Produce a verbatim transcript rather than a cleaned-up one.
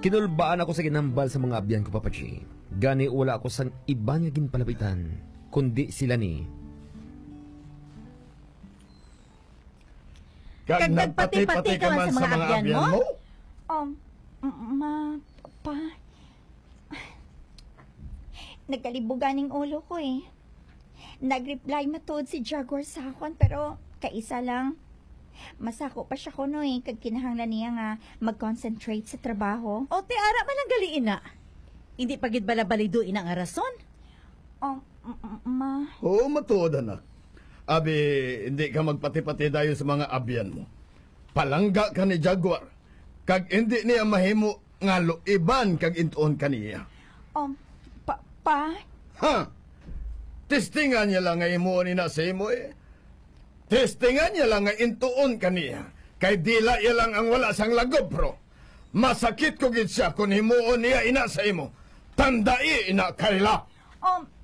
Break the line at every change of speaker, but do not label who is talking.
Kinulbaan ako sa ginambal sa mga abyan ko, Papa G. Gani wala ako sang iba nga ginpalapitan, kundi sila ni.
Kag nagpati-pati ka man sa mga abyan mo?
Um, ma, pa, nagkalibugan ng ulo ko eh. Nag-reply matod si Jaguar sa akon, pero kaisa lang. Masako pa siya kuno eh, kag kinahanglan niya nga mag-concentrate sa trabaho.
O ti ara man ang galiin na. Hindi pagid balabaliduin ang arason?
Oh, ma...
Oo, matuod anak. Abi, hindi ka magpati-pati dayon sa mga abyan mo. Palangga ka ni Jaguar. Kag hindi niya mahimo ngalo iban kag intuon kaniya.
Um, pa, pa?
Ha? Testingan niya lang nga imuon ni na sa imo eh. Testingan niya lang nga intuon kaniya. Kay dila iya lang ang wala sang lagob, bro. Masakit ko gid siya kung himuon niya ina sa imo. Tandai ina kaila.
Um,